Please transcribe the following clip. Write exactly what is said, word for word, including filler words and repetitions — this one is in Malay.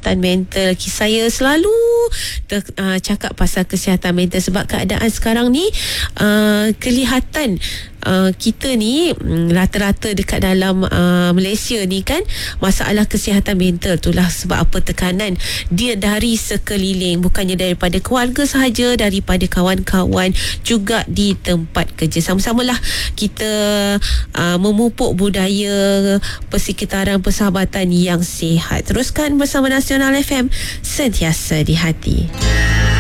kesihatan mental. Saya selalu ter, uh, cakap pasal kesihatan mental sebab keadaan sekarang ni uh, kelihatan Uh, kita ni um, rata-rata dekat dalam uh, Malaysia ni kan, masalah kesihatan mental itulah sebab apa tekanan dia dari sekeliling, bukannya daripada keluarga sahaja, daripada kawan-kawan juga di tempat kerja. Sama-samalah kita uh, memupuk budaya persekitaran persahabatan yang sihat. Teruskan bersama Nasional F M, sentiasa di hati.